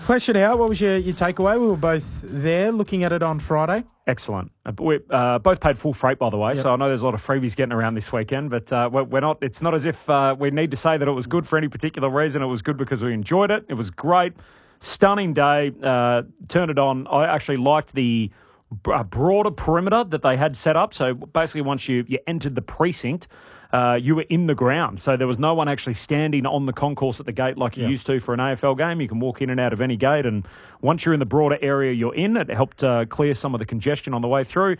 Flesh it out. What was your takeaway? We were both there looking at it on Friday. Excellent. We both paid full freight, by the way, Yep. so I know there's a lot of freebies getting around this weekend, but we're not. It's not as if we need to say that it was good for any particular reason. It was good because we enjoyed it. It was great. Stunning day. Turned it on. I actually liked the broader perimeter that they had set up. So basically once you entered the precinct, you were in the ground. So there was no one actually standing on the concourse at the gate like you used to for an AFL game. You can walk in and out of any gate. And once you're in the broader area you're in, it helped clear some of the congestion on the way through.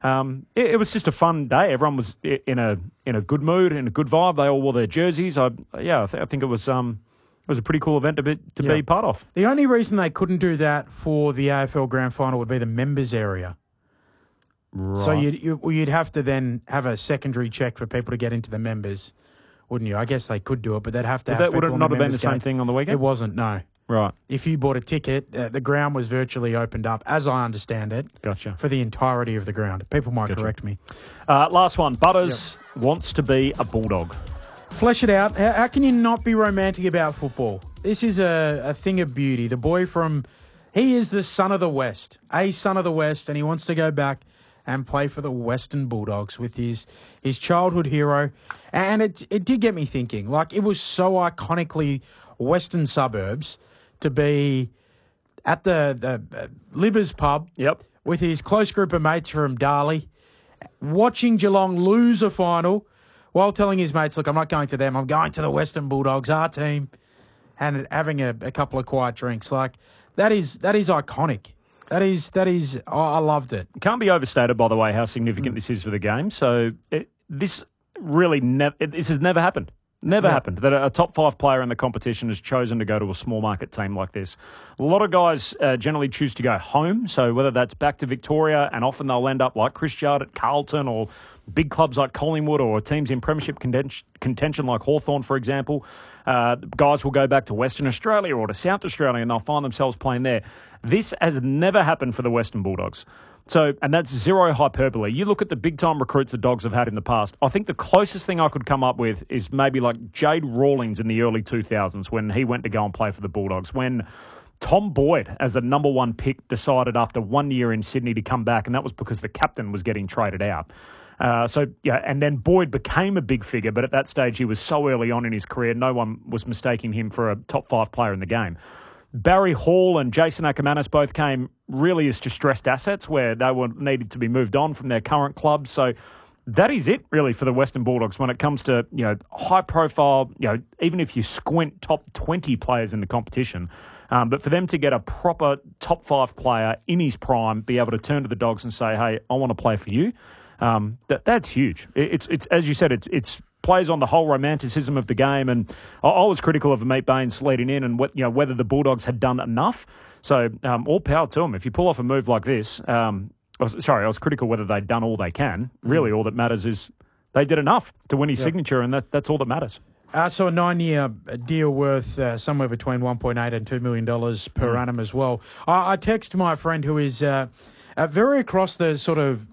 It was just a fun day. Everyone was in a good mood, in a good vibe. They all wore their jerseys. I think it was a pretty cool event to be part of. The only reason they couldn't do that for the AFL Grand Final would be the members area. Right. So you'd have to then have a secondary check for people to get into the members, wouldn't you? I guess they could do it, but they'd have to have that people would on not the have been the members same gate. thing on the weekend? It wasn't, no. Right. If you bought a ticket, the ground was virtually opened up, as I understand it, Gotcha. for the entirety of the ground. People might correct me. Last one. Butters wants to be a Bulldog. Flesh it out. How can you not be romantic about football? This is a thing of beauty. The boy he is the son of the West, a son of the West, and he wants to go back and play for the Western Bulldogs with his childhood hero. And it did get me thinking. Like, it was so iconically Western suburbs to be at the Libbers pub with his close group of mates from Darley, watching Geelong lose a final while telling his mates, look, I'm not going to them, I'm going to the Western Bulldogs, our team, and having a couple of quiet drinks. Like, that is iconic. That is. I loved it. Can't be overstated, by the way, how significant this is for the game. So this has never happened. Never happened that a top 5 player in the competition has chosen to go to a small market team like this. A lot of guys generally choose to go home. So whether that's back to Victoria, and often they'll end up like Chris Judd at Carlton, or big clubs like Collingwood, or teams in premiership contention like Hawthorn, for example. Guys will go back to Western Australia or to South Australia and they'll find themselves playing there. This has never happened for the Western Bulldogs. So, and that's zero hyperbole. You look at the big-time recruits the Dogs have had in the past. I think the closest thing I could come up with is maybe like Jade Rawlings in the early 2000s when he went to go and play for the Bulldogs, when Tom Boyd, as a number 1 pick, decided after 1 year in Sydney to come back, and that was because the captain was getting traded out. And then Boyd became a big figure, but at that stage he was so early on in his career, no one was mistaking him for a top 5 player in the game. Barry Hall and Jason Ackermanis both came really as distressed assets where they were needed to be moved on from their current clubs. So that is it really for the Western Bulldogs when it comes to, high profile, even if you squint, top 20 players in the competition. But for them to get a proper top 5 player in his prime, be able to turn to the Dogs and say, hey, I want to play for you. That's huge. It's as you said, it's plays on the whole romanticism of the game, and I was critical of Meat Baines leading in and whether the Bulldogs had done enough. So all power to them. If you pull off a move like this, I was critical whether they'd done all they can. Really, all that matters is they did enough to win his signature, and that's all that matters. So a 9-year deal worth somewhere between $1.8 and $2 million per annum as well. I text my friend who is very across the sort of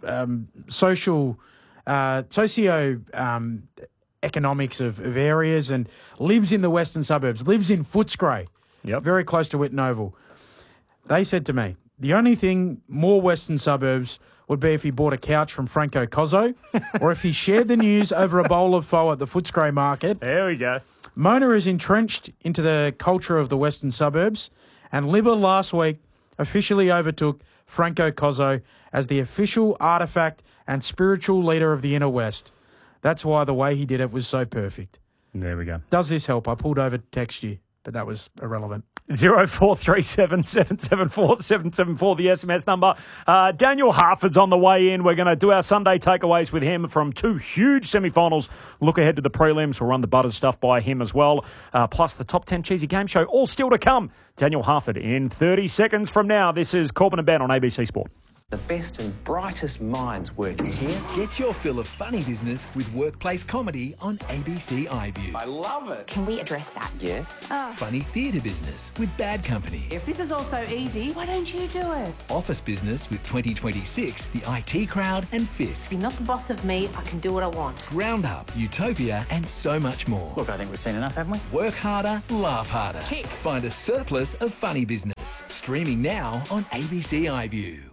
economics of areas and lives in the western suburbs, lives in Footscray, very close to Whitten Oval. They said to me, the only thing more western suburbs would be if he bought a couch from Franco Cozzo or if he shared the news over a bowl of pho at the Footscray market. There we go. Mona is entrenched into the culture of the western suburbs, and Libba last week officially overtook Franco Cozzo as the official artefact and spiritual leader of the inner west. That's why the way he did it was so perfect. There we go. Does this help? I pulled over to text you, but that was irrelevant. 0437 774 774, the SMS number. Daniel Harford's on the way in. We're going to do our Sunday takeaways with him from 2 huge semi-finals. Look ahead to the prelims. We'll run the Butters stuff by him as well. Plus the Top 10 Cheesy Game Show, all still to come. Daniel Harford in 30 seconds from now. This is Corbin and Ben on ABC Sport. The best and brightest minds working here. Get your fill of funny business with workplace comedy on ABC iView. I love it. Can we address that? Yes. Funny theatre business with Bad Company. If this is all so easy, why don't you do it? Office business with 2026, the IT Crowd and Fisk. You're not the boss of me. I can do what I want. Round Up, Utopia and so much more. Look, I think we've seen enough, haven't we? Work harder, laugh harder. Tick. Find a surplus of funny business. Streaming now on ABC iView.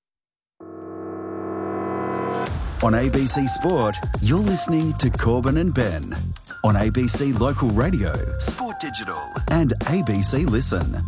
On ABC Sport, you're listening to Corbin and Ben. On ABC Local Radio, Sport Digital, and ABC Listen.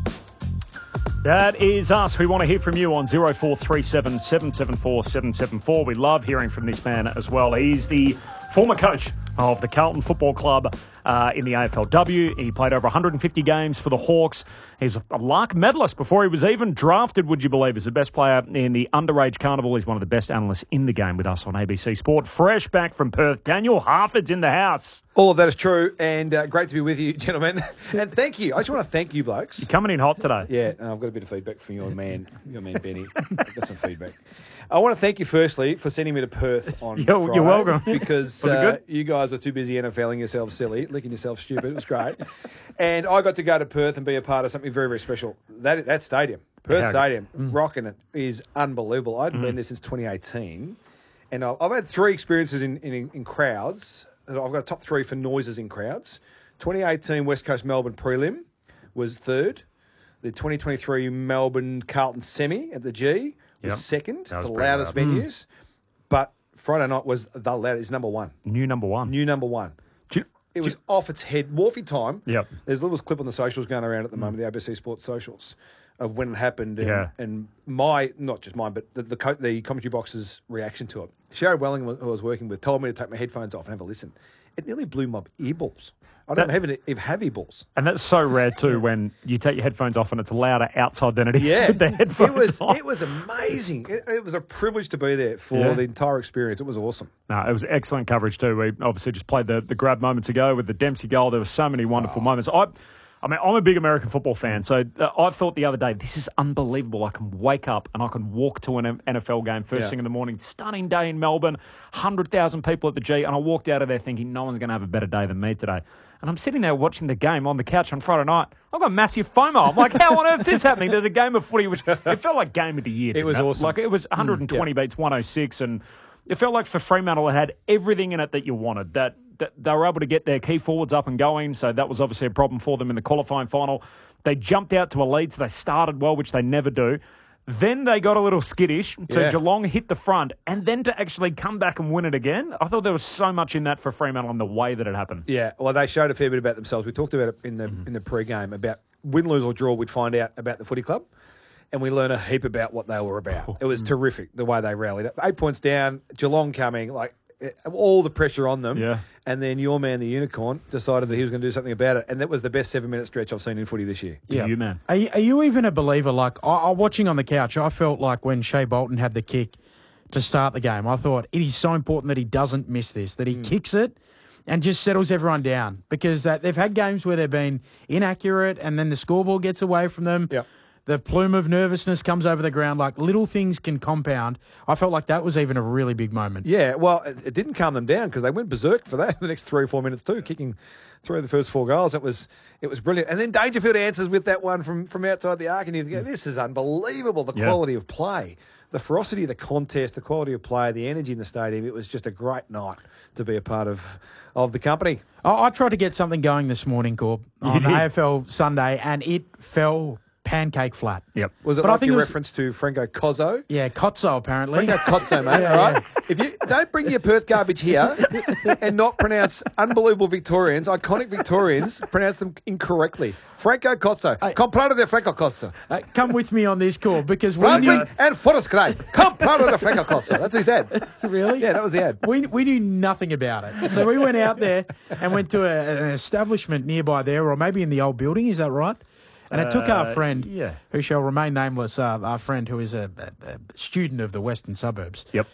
That is us. We want to hear from you on 0437 774 774. We love hearing from this man as well. He's the former coach of the Carlton Football Club in the AFLW. He played over 150 games for the Hawks. He's a Lark medalist before he was even drafted, would you believe, as the best player in the underage carnival. He's one of the best analysts in the game with us on ABC Sport. Fresh back from Perth, Daniel Harford's in the house. All of that is true, and great to be with you, gentlemen. And thank you. I just want to thank you, blokes. You're coming in hot today. Yeah, I've got a bit of feedback from your man Benny. I've got some feedback. I want to thank you firstly for sending me to Perth on Friday. You're welcome. Because Was it good? You guys were too busy NFLing yourselves silly, licking yourself stupid. It was great. And I got to go to Perth and be a part of something very, very special. That stadium, Perth Stadium, rocking it, is unbelievable. I hadn't been there since 2018. And I've had 3 experiences in crowds. I've got a top 3 for noises in crowds. 2018 West Coast Melbourne prelim was 3rd. The 2023 Melbourne Carlton semi at the G was 2nd, the loudest venues. But Friday night was the loudest, number 1. New number 1. It was off its head. Wharfie time. Yep. There's a little clip on the socials going around at the moment, the ABC Sports socials, of when it happened and my, not just mine, but the commentary box's reaction to it. Sherrod Welling, who I was working with, told me to take my headphones off and have a listen. It nearly blew my earballs. I don't have earballs. And that's so rare too when you take your headphones off and it's louder outside than it is with the headphones on. It was amazing. It was a privilege to be there for the entire experience. It was awesome. No, it was excellent coverage too. We obviously just played the grab moments ago with the Dempsey goal. There were so many wonderful moments. I mean, I'm a big American football fan, so I thought the other day, this is unbelievable. I can wake up and I can walk to an NFL game first thing in the morning. Stunning day in Melbourne, 100,000 people at the G, and I walked out of there thinking no one's going to have a better day than me today. And I'm sitting there watching the game on the couch on Friday night. I've got massive FOMO. I'm like, how on earth is this happening? There's a game of footy, which it felt like game of the year. It was awesome. Like it was 120 beats 106, and it felt like for Fremantle it had everything in it that you wanted. That they were able to get their key forwards up and going, so that was obviously a problem for them in the qualifying final. They jumped out to a lead, so they started well, which they never do. Then they got a little skittish, so Geelong hit the front, and then to actually come back and win it again, I thought there was so much in that for Fremantle and the way that it happened. Yeah, well, they showed a fair bit about themselves. We talked about it in the pre-game, about win, lose or draw, we'd find out about the footy club, and we learned a heap about what they were about. It was terrific, the way they rallied. 8 points down, Geelong coming, like all the pressure on them. Yeah. And then your man, the Unicorn, decided that he was going to do something about it. And that was the best 7-minute stretch I've seen in footy this year. Yeah, you man. Are you even a believer? Like, watching on the couch, I felt like when Shea Bolton had the kick to start the game, I thought it is so important that he doesn't miss this, that he kicks it and just settles everyone down. Because they've had games where they've been inaccurate and then the scoreboard gets away from them. Yep. The plume of nervousness comes over the ground. Like, little things can compound. I felt like that was even a really big moment. Yeah, well, it didn't calm them down because they went berserk for that the next 3 or 4 minutes too, kicking 3 of the first 4 goals. It was brilliant. And then Dangerfield answers with that one from outside the arc, and you go, this is unbelievable, the quality of play, the ferocity of the contest, the quality of play, the energy in the stadium. It was just a great night to be a part of the company. I tried to get something going this morning, Corb, on AFL Sunday, and it fell pancake flat. Yep. Was it but like I think your it was, reference to Franco Cozzo? Yeah, Cozzo, apparently. Franco Cozzo, mate, all right? If you don't bring your Perth garbage here and not pronounce unbelievable Victorians, iconic Victorians, pronounce them incorrectly. Franco Cozzo. Comprado de Franco Cozzo. Come with me on this call, because Brunswick and Forest Grey. Comprado de Franco Cozzo. That's what he said. Really? Yeah, that was the ad. We knew nothing about it. So we went out there and went to an establishment nearby there, or maybe in the old building, is that right? And it took our friend, who shall remain nameless, our friend who is a student of the western suburbs. Yep.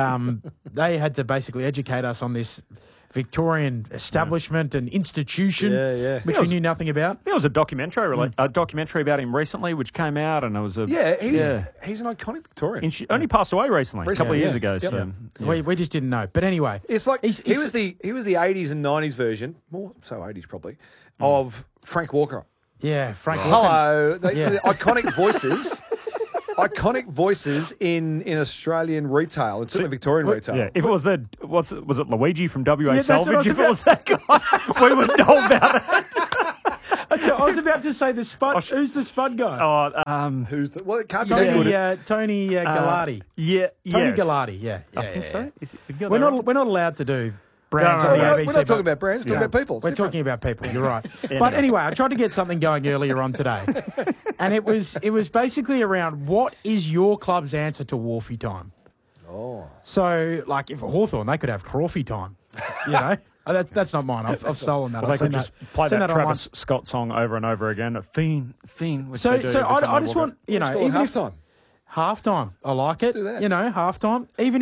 They had to basically educate us on this Victorian establishment and institution, which we knew nothing about. There was a documentary about him recently, which came out, and it was a he's an iconic Victorian. Only passed away recently, a couple of years ago. Yep. So We just didn't know. But anyway, it's like he was the 80s and 90s version, more so 80s probably, of Frank Walker. Yeah, Frank. Hello, the iconic voices. Iconic voices in Australian retail, and certainly Victorian retail. Yeah, if it was was it Luigi from WA that's what I Salvage? was If it was that guy, we would know about it. So I was about to say the Spud. Who's the Spud guy? Who's the? Well, it can't be that good. Tony Gallardi. Yeah, Tony yes. Gallardi. Yeah, I think so. We're not allowed to do brands on the ABC. We're not talking about brands. We're talking about people. We're talking about people. You're right. But anyway, I tried to get something going earlier on today, and it was basically around what is your club's answer to Wharfie time. Oh. So, like, if Hawthorn, they could have Crawfie time. You know, that's not mine. I've stolen that. Well, they could just play that Travis Scott song over and over again. Fiend. So I just want, you know, even halftime. Halftime. I like it. Do that. You know, halftime. Even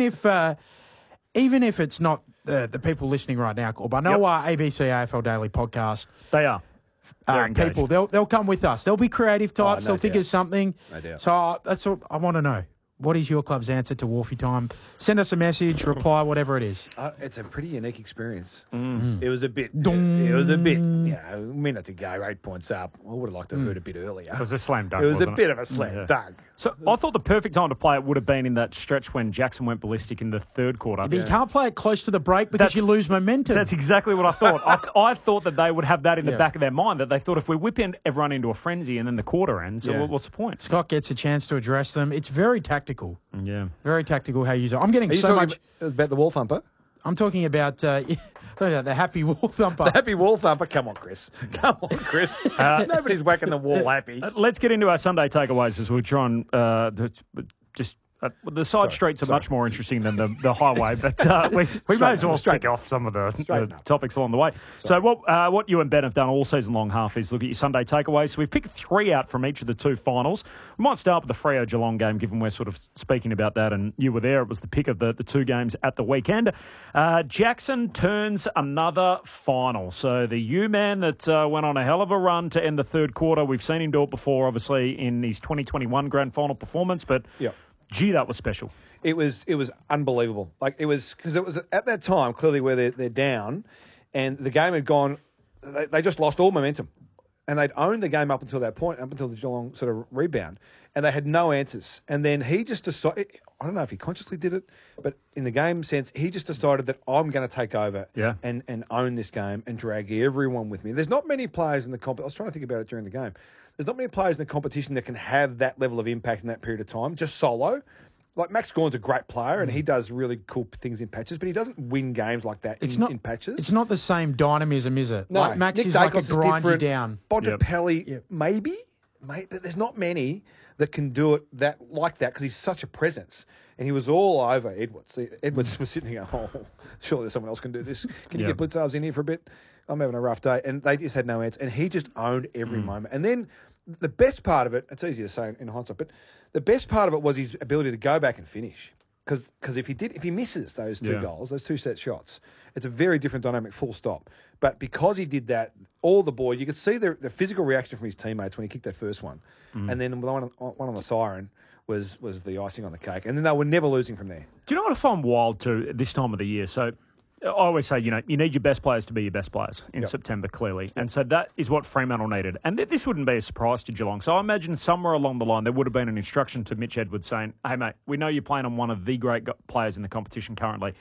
if it's not the people listening right now, Corb. I know our ABC AFL Daily podcast. They are. People, they'll come with us. They'll be creative types. They'll think of something. No doubt. So that's what I want to know. What is your club's answer to Wharfie time? Send us a message, reply, whatever it is. It's a pretty unique experience. It was a bit. It was a bit. You know, a minute to go, 8 points up. I would have liked to have heard a bit earlier. It was a slam dunk. It was a wasn't bit of a slam dunk. So I thought the perfect time to play it would have been in that stretch when Jackson went ballistic in the third quarter. But you can't play it close to the break because you lose momentum. That's exactly what I thought. I thought that they would have that in the back of their mind, that they thought if we whip everyone into a frenzy and then the quarter ends, so what's the point? Scott gets a chance to address them. It's very tactical. Yeah. Very tactical how you use it. I'm getting Are you so talking much. about the wall thumper? I'm talking about the happy wall thumper. The happy wall thumper. Come on, Chris. Come on, Chris. Nobody's whacking the wall happy. Let's get into our Sunday takeaways as we try and just. The side streets are much more interesting than the highway, but we may as well take off some of the topics along the way. So what you and Ben have done all season long half is look at your Sunday takeaways. So we've picked 3 out from each of the 2 finals. We might start with the Freo Geelong game, given we're sort of speaking about that, and you were there. It was the pick of the 2 games at the weekend. Jackson turns another final. So the U-man that went on a hell of a run to end the third quarter. We've seen him do it before, obviously, in his 2021 grand final performance, but... Yep. Gee, that was special. It was unbelievable. Like it was because it was at that time clearly where they're down, and the game had gone. They just lost all momentum, and they'd owned the game up until that point, up until the Geelong sort of rebound, and they had no answers. And then he just decided. I don't know if he consciously did it, but in the game sense, he just decided that I'm going to take over and own this game and drag everyone with me. There's not many players in the comp. I was trying to think about it during the game. There's not many players in the competition that can have that level of impact in that period of time, just solo. Like Max Gawn's a great player and he does really cool things in patches, but he doesn't win games like that in patches. It's not the same dynamism, is it? No, like Max Nick is Dacos like a grind you down. Bontempelli, maybe, but there's not many that can do it like that because he's such a presence. And he was all over Edwards. Edwards was sitting there, surely someone else can do this. Can you get Blitzarves in here for a bit? I'm having a rough day. And they just had no answer. And he just owned every moment. And then the best part of it, it's easy to say in hindsight, but the best part of it was his ability to go back and finish. Because if he misses those 2 goals, those 2 set shots, it's a very different dynamic, full stop. But because he did that, all the boys, you could see the physical reaction from his teammates when he kicked that first one. And then the one on the siren was the icing on the cake. And then they were never losing from there. Do you know what I find wild too this time of the year? So I always say, you need your best players to be your best players in September, clearly. And so that is what Fremantle needed. And this wouldn't be a surprise to Geelong. So I imagine somewhere along the line there would have been an instruction to Mitch Edwards saying, hey, mate, we know you're playing on one of the great players in the competition currently.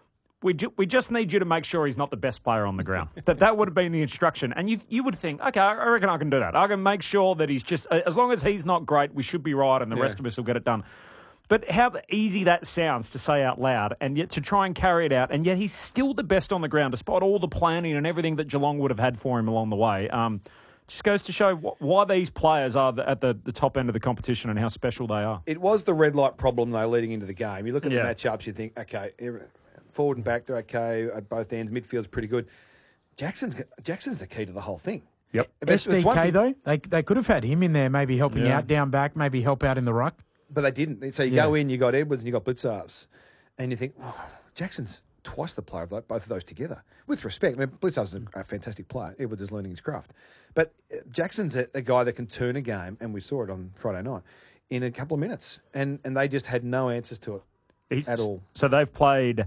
We just need you to make sure he's not the best player on the ground. That would have been the instruction. And you would think, okay, I reckon I can do that. I can make sure that he's just, as long as he's not great, we should be right and the rest of us will get it done. But how easy that sounds to say out loud and yet to try and carry it out. And yet he's still the best on the ground despite all the planning and everything that Geelong would have had for him along the way. Just goes to show why these players are at the top end of the competition and how special they are. It was the red light problem, though, leading into the game. You look at the matchups, you think, okay, forward and back, they're okay at both ends. Midfield's pretty good. Jackson's the key to the whole thing. Yep. SDK, though, they could have had him in there maybe helping out down back, maybe help out in the ruck. But they didn't. So you go in, you got Edwards and you got Blitzarves. And you think, Jackson's twice the player of both of those together. With respect. I mean, Blitzarves is a fantastic player. Edwards is learning his craft. But Jackson's a guy that can turn a game, and we saw it on Friday night, in a couple of minutes. And they just had no answers to it at all. So they've played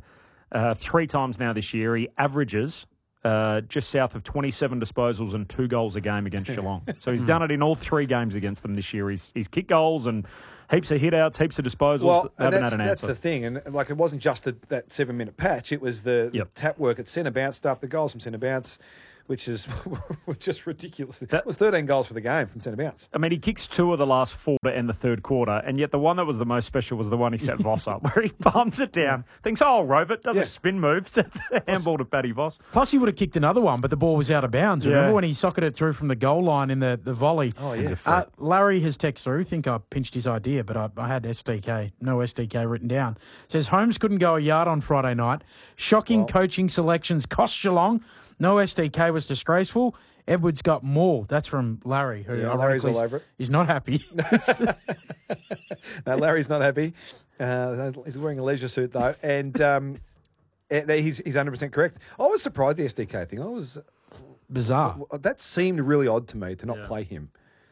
3 times now this year. He averages just south of 27 disposals and 2 goals a game against Geelong. So he's done it in all 3 games against them this year. He's kicked goals and heaps of hit-outs, heaps of disposals. Well, they haven't had an that's answer. the thing. And it wasn't just that 7-minute patch. It was the tap work at centre bounce stuff, the goals from centre bounce. which is just ridiculous. That was 13 goals for the game from centre bounce. I mean, he kicks 2 of the last 4 to end the third quarter, and yet the one that was the most special was the one he set Voss up, where he bumps it down, thinks, oh, I'll rove it, does a spin move, sets a handball to Paddy Voss. Plus, he would have kicked another one, but the ball was out of bounds. Remember when he socketed it through from the goal line in the volley? Oh, yeah. Larry has texted through. I think I pinched his idea, but I had no SDK written down. Says, Holmes couldn't go a yard on Friday night. Shocking coaching selections cost Geelong. No SDK was disgraceful. Edwards got more. That's from Larry, who Larry's all over it. He's not happy. No, Larry's not happy. He's wearing a leisure suit, though. And he's 100% correct. I was surprised the SDK thing. I was... Bizarre. That seemed really odd to me to not play him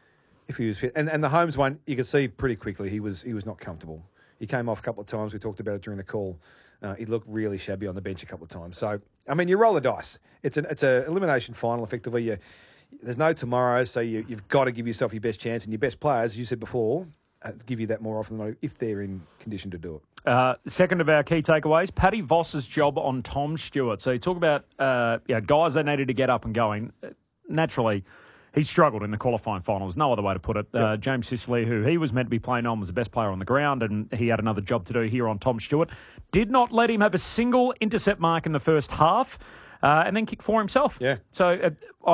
if he was fit. And the Holmes one, you could see pretty quickly he was not comfortable. He came off a couple of times. We talked about it during the call. He looked really shabby on the bench a couple of times. So, I mean, you roll the dice. It's an elimination final, effectively. There's no tomorrow, so you've got to give yourself your best chance. And your best players, as you said before, give you that more often than not if they're in condition to do it. Second of our key takeaways, Paddy Voss's job on Tom Stewart. So you talk about guys that needed to get up and going. Naturally, he struggled in the qualifying final. There's no other way to put it. James Sicily, who he was meant to be playing on, was the best player on the ground, and he had another job to do here on Tom Stewart. Did not let him have a single intercept mark in the first half, and then kick for himself. Yeah. So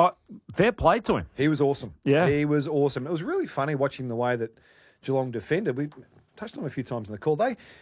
fair play to him. He was awesome. Yeah. He was awesome. It was really funny watching the way that Geelong defended. We touched on him a few times in the call.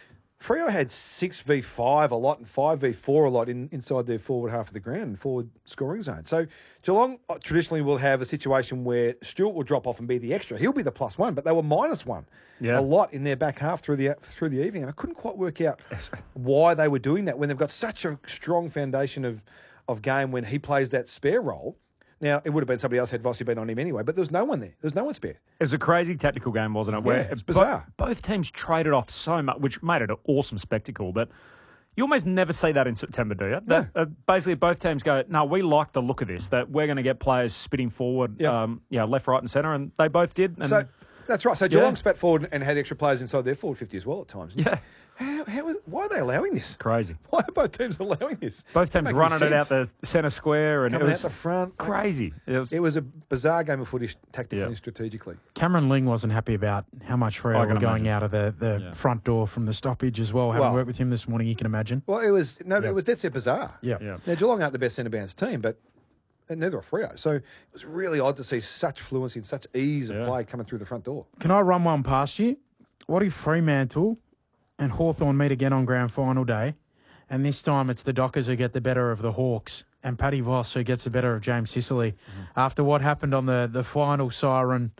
Freo had 6v5 a lot and 5v4 a lot inside their forward half of the ground, forward scoring zone. So Geelong traditionally will have a situation where Stewart will drop off and be the extra. He'll be the +1, but they were -1 a lot in their back half through the evening. And I couldn't quite work out why they were doing that when they've got such a strong foundation of game when he plays that spare role. Now, it would have been somebody else had Vossi been on him anyway, but there was no one there. There was no one spare. It was a crazy tactical game, wasn't it? Where it's bizarre. Both teams traded off so much, which made it an awesome spectacle. But you almost never see that in September, do you? No. Basically, both teams go, no, we like the look of this, that we're going to get players spitting forward, left, right and centre, and they both did. And so that's right. So Geelong spat forward and had extra players inside their forward 50 as well at times. Yeah. Why are they allowing this? Crazy. Why are both teams allowing this? Both teams running it out the centre square. And coming it was out the front. Crazy. It was a bizarre game of footy tactically and strategically. Cameron Ling wasn't happy about how much Freo were going out of the front door from the stoppage as well. Having worked with him this morning, you can imagine. Well, it was dead set bizarre. Yeah. Now, Geelong aren't the best centre bounce team, but neither are Freo. So it was really odd to see such fluency and such ease of play coming through the front door. Can I run one past you? What if Fremantle and Hawthorn meet again on grand final day, and this time it's the Dockers who get the better of the Hawks and Paddy Voss who gets the better of James Sicily after what happened on the final siren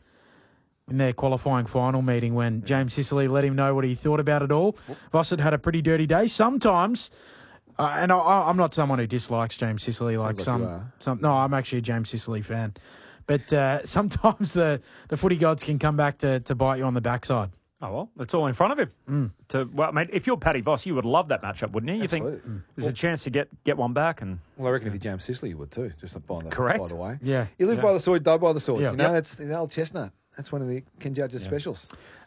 in their qualifying final meeting when James Sicily let him know what he thought about it all. Voss had a pretty dirty day. Sometimes, and I'm not someone who dislikes James Sicily like some. No, I'm actually a James Sicily fan. But sometimes the footy gods can come back to bite you on the backside. Oh, well, it's all in front of him. If you're Paddy Voss, you would love that matchup, wouldn't you? You think there's a chance to get one back? Well, I reckon if you're James Sicily, you would too, just by the way. Yeah. You live by the sword, die by the sword. Yeah. You know, that's the old chestnut. That's one of the Ken Judge's specials.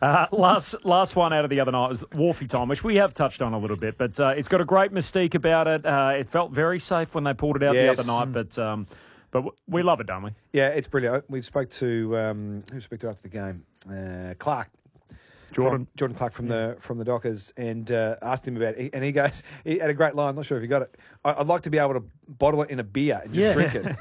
Last one out of the other night was Wolfie time, which we have touched on a little bit, but it's got a great mystique about it. It felt very safe when they pulled it out the other night, but we love it, don't we? Yeah, it's brilliant. We spoke to who spoke to after the game? Clark. Jordan Clark from the Dockers, and asked him about it. And he goes, he had a great line. I'm not sure if you got it. I'd like to be able to bottle it in a beer and just drink it.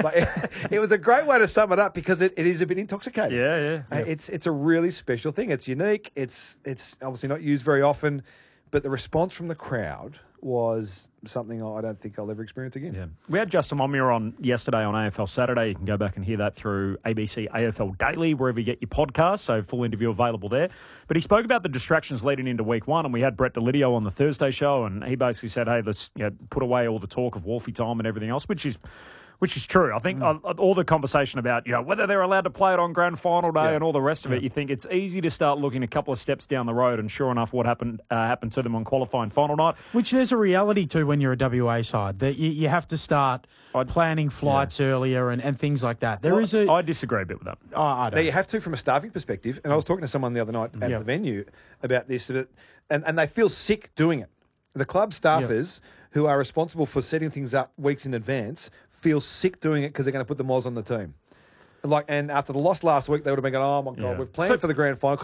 It was a great way to sum it up because it is a bit intoxicating. Yeah. It's a really special thing. It's unique. It's obviously not used very often, but the response from the crowd was something I don't think I'll ever experience again. Yeah. We had Justin Momir on yesterday on AFL Saturday. You can go back and hear that through ABC AFL Daily, wherever you get your podcasts, so full interview available there. But he spoke about the distractions leading into week one, and we had Brett Delidio on the Thursday show, and he basically said, hey, let's put away all the talk of Wolfie time and everything else, which is true. I think all the conversation about whether they're allowed to play it on grand final day and all the rest of it, you think it's easy to start looking a couple of steps down the road, and sure enough, what happened to them on qualifying final night. Which there's a reality to when you're a WA side, that you have to start planning flights earlier and things like that. I disagree a bit with that. I don't. You have to from a staffing perspective, and I was talking to someone the other night at the venue about this, and they feel sick doing it. The club staffers who are responsible for setting things up weeks in advance feel sick doing it because they're going to put the Moz on the team. And after the loss last week, they would have been going, oh, my God, Yeah. we've planned for the grand final